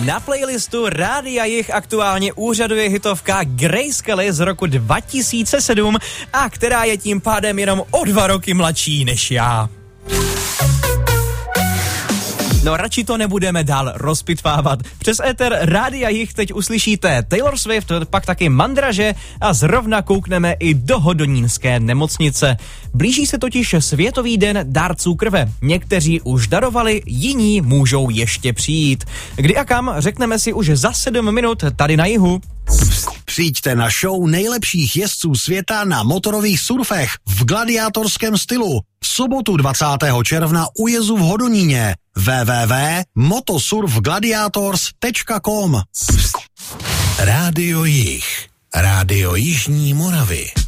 Na playlistu Rádia Jih aktuálně úřaduje hitovka Grace Kelly z roku 2007 a která je tím pádem jenom o 2 roky mladší než já. No radši to nebudeme dál rozpitvávat. Přes éter Rádia Jih teď uslyšíte Taylor Swift, pak taky Mandraže a zrovna koukneme i do hodonínské nemocnice. Blíží se totiž Světový den dárců krve. Někteří už darovali, jiní můžou ještě přijít. Kdy a kam, řekneme si už za 7 minut tady na Jihu. Přijďte na show nejlepších jezdců světa na motorových surfech v gladiátorském stylu. V sobotu 20. června u jezu v Hodoníně. www.motosurfgladiators.com. Rádio Jih. Rádio Jižní Moravy.